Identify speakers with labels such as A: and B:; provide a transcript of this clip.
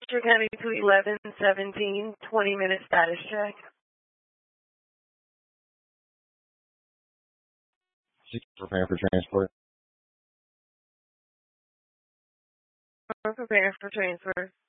A: County to 1117, 20-minute status check.
B: Preparing for transport.
A: We're preparing for transfer.